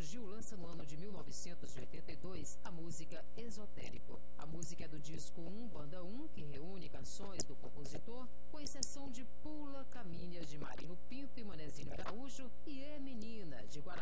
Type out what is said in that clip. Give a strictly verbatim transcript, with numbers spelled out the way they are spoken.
Gil lança no ano de mil novecentos e oitenta e dois a música Esotérico. A música é do disco um Banda um, que reúne canções do compositor, com exceção de Pula Caminha, de Marino Pinto e Manezinho Araújo, e É Menina, de Guaraná.